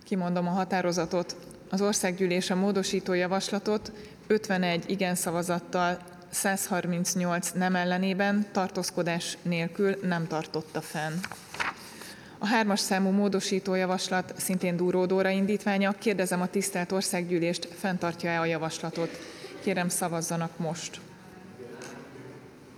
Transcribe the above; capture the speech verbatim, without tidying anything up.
Kimondom a határozatot. Az országgyűlés a módosító javaslatot ötvenegy igen szavazattal, száz harmincnyolc nem ellenében, tartózkodás nélkül nem tartotta fenn. A hármas számú módosító javaslat szintén Dúró Dóra indítványa. Kérdezem a tisztelt országgyűlést, fenntartja-e a javaslatot? Kérem, szavazzanak most.